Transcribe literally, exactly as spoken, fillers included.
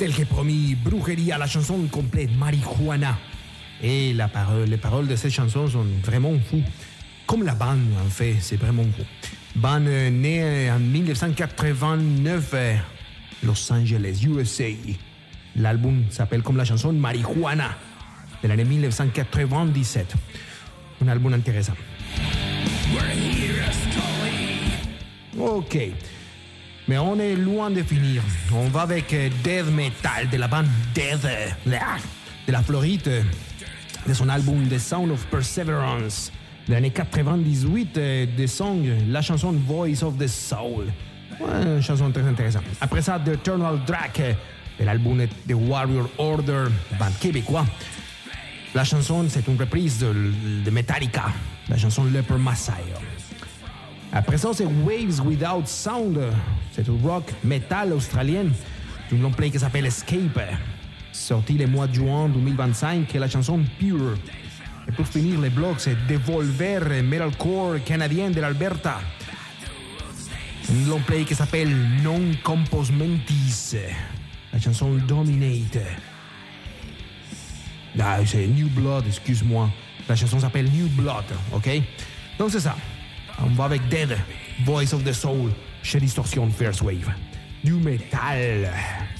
tel que promis, Brujeria, la chanson complète, Marijuana. Et la parole, les paroles de cette chanson sont vraiment fous. Comme la bande, en fait, c'est vraiment fou. Bande euh, née en dix-neuf cent quatre-vingt-neuf, euh, Los Angeles, U S A. L'album s'appelle comme la chanson Marijuana, de l'année dix-neuf cent quatre-vingt-dix-sept. Un album intéressant. Ok. Mais on est loin de finir. On va avec euh, Death Metal de la bande Death euh, de la Floride, euh, de son album The Sound of Perseverance de l'année quatre-vingt-dix-huit, euh, de son, la chanson Voice of the Soul. Ouais, une chanson très intéressante. Après ça, The Eternal Drag euh, de l'album The Warrior Order, bande québécois. La chanson, c'est une reprise de, de Metallica, la chanson Leper Messiah. Après ça, c'est Waves Without Sound. C'est un rock metal australien d'un long play qui s'appelle Escape, sorti le mois de juin deux mille vingt-cinq, et la chanson Pure. Et pour finir les blocs, c'est Devolver, metalcore canadien de l'Alberta. Un long play qui s'appelle Non Compos Mentis, la chanson Dominate. Ah, c'est New Blood, excuse-moi. La chanson s'appelle New Blood, ok? Donc c'est ça. On va avec Dead, Voice of the Soul, chez Distortion First Wave. Du métal.